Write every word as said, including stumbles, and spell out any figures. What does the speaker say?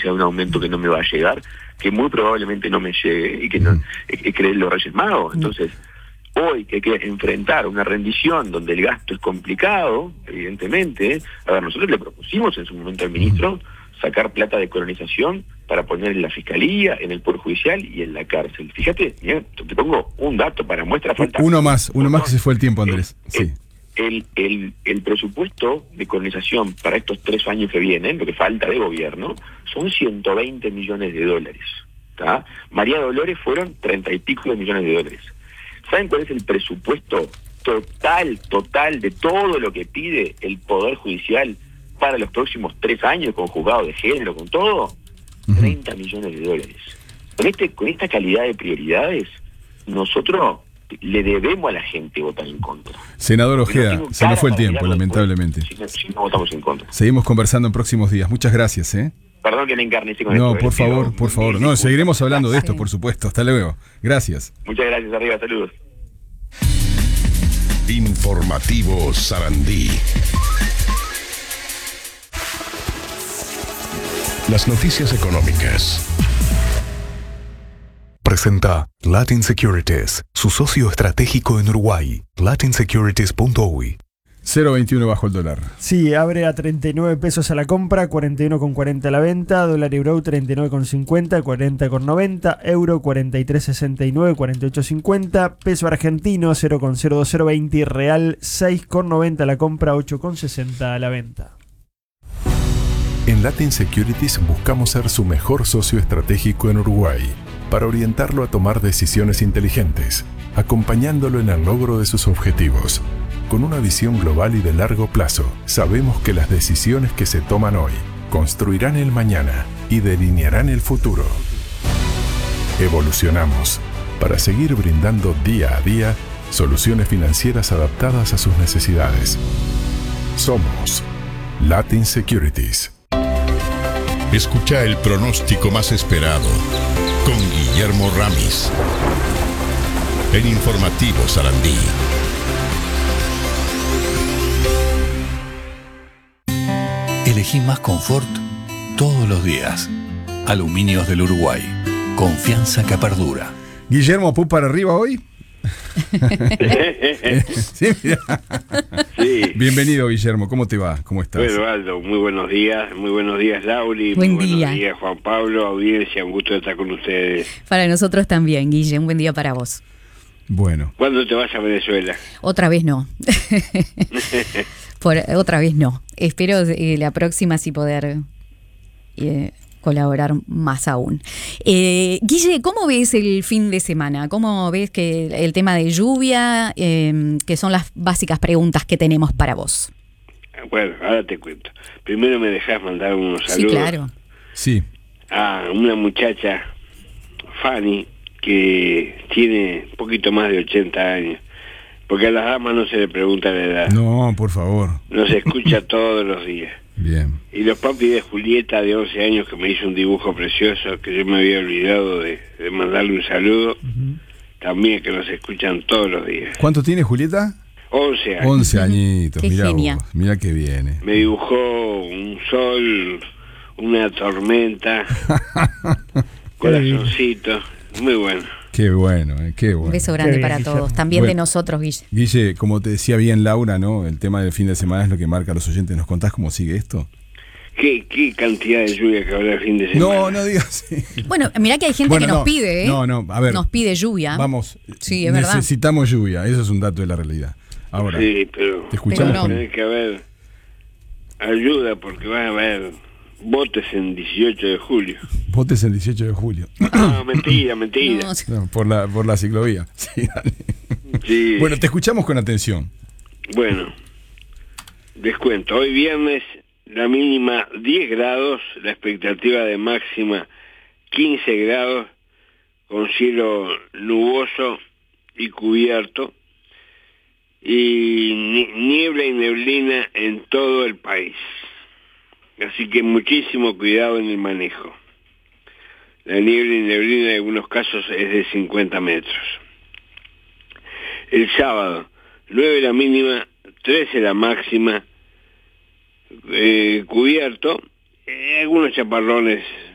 consecuencia de un aumento que no me va a llegar, que muy probablemente no me llegue y que no es creer los Reyes Magos. Entonces, hoy que hay que enfrentar una rendición donde el gasto es complicado, evidentemente, a ver, nosotros le propusimos en su momento al ministro sacar plata de colonización para poner en la Fiscalía, en el Poder Judicial y en la cárcel. Fíjate, mira, te pongo un dato para muestra. Falta uno más, uno más que se fue el tiempo, Andrés. El, sí. el, el, el presupuesto de colonización para estos tres años que vienen, lo que falta de gobierno, son ciento veinte millones de dólares. ¿Tá? María Dolores fueron treinta y pico de millones de dólares. ¿Saben cuál es el presupuesto total, total de todo lo que pide el Poder Judicial para los próximos tres años, con juzgado de género, con todo? Uh-huh. treinta millones de dólares. Con este, con esta calidad de prioridades, nosotros le debemos a la gente votar en contra. Senador Ojeda, no se nos fue el tiempo, lamentablemente. Si, si no votamos en contra. Seguimos conversando en próximos días. Muchas gracias, ¿eh? Perdón que me encarnice con no, esto. No, por favor, por favor. No, seguiremos hablando de esto, sí. por supuesto. Hasta luego. Gracias. Muchas gracias, arriba. Saludos. Informativo Sarandí. Las noticias económicas. Presenta Latin Securities, su socio estratégico en Uruguay. latin securities punto u y. cero coma veintiuno bajo el dólar. Sí, abre a treinta y nueve pesos a la compra, cuarenta y uno con cuarenta a la venta, dólar euro treinta y nueve con cincuenta, cuarenta con noventa, euro cuarenta y tres sesenta y nueve, cuarenta y ocho cincuenta, peso argentino cero coma cero dos cero veinte, real seis con noventa a la compra, ocho con sesenta a la venta. En Latin Securities buscamos ser su mejor socio estratégico en Uruguay, para orientarlo a tomar decisiones inteligentes, acompañándolo en el logro de sus objetivos. Con una visión global y de largo plazo, sabemos que las decisiones que se toman hoy construirán el mañana y delinearán el futuro. Evolucionamos para seguir brindando día a día soluciones financieras adaptadas a sus necesidades. Somos Latin Securities. Escucha el pronóstico más esperado con Guillermo Ramis. El Informativo Sarandí. Elegí más confort todos los días. Aluminios del Uruguay. Confianza que perdura. Guillermo, ¿pu para arriba hoy? sí, mira. Sí. Bienvenido, Guillermo. ¿Cómo te va? ¿Cómo estás? Bueno, Aldo, muy buenos días. Muy buenos días, Lauri. Buen muy día. buenos días, Juan Pablo, audiencia. Un gusto estar con ustedes. Para nosotros también, Guille. Un buen día para vos. Bueno. ¿Cuándo te vas a Venezuela? Otra vez no. Por, otra vez no. Espero eh, la próxima sí poder eh, colaborar más aún. Eh, Guille, ¿cómo ves el fin de semana? ¿Cómo ves que el tema de lluvia, eh, que son las básicas preguntas que tenemos para vos? Bueno, ahora te cuento. Primero me dejás mandar unos saludos. Sí, claro. Sí. A una muchacha, Fanny, que tiene un poquito más de ochenta años. Porque a las damas no se le pregunta la edad. No, por favor. Nos escucha todos los días. Bien. Y los papis de Julieta, de once años, que me hizo un dibujo precioso, que yo me había olvidado de, de mandarle un saludo, uh-huh. También que nos escuchan todos los días. ¿Cuánto tiene Julieta? once años. once añitos, qué mirá genia. vos, mirá que viene. Me dibujó un sol, una tormenta, corazoncito, muy bueno. Qué bueno, eh, qué bueno. Un beso grande Qué para bien, todos, Guillermo. también Bueno, de nosotros, Guille. Guille, como te decía bien Laura, ¿no? El tema del fin de semana es lo que marca a los oyentes. ¿Nos contás cómo sigue esto? ¿Qué, qué cantidad de lluvia que habrá el fin de semana? No, no digas así. Bueno, mirá que hay gente Bueno, que nos no, pide, ¿eh? No, no, a ver. Nos pide lluvia. Vamos, Sí, es verdad. necesitamos lluvia, eso es un dato de la realidad. Ahora, Sí, pero te escuchamos Pero no. con... tiene que haber ayuda porque va a haber votes en dieciocho de julio. Votes el dieciocho de julio. No, mentira, mentira. No, sí. No, por la por la ciclovía. Sí, dale. Sí. Bueno, te escuchamos con atención. Bueno, les cuento. Hoy viernes la mínima diez grados, la expectativa de máxima quince grados, con cielo nuboso y cubierto, y niebla y neblina en todo el país. Así que muchísimo cuidado en el manejo. La niebla y neblina en algunos casos es de cincuenta metros. El sábado, nueve la mínima, trece la máxima, eh, cubierto, eh, algunos chaparrones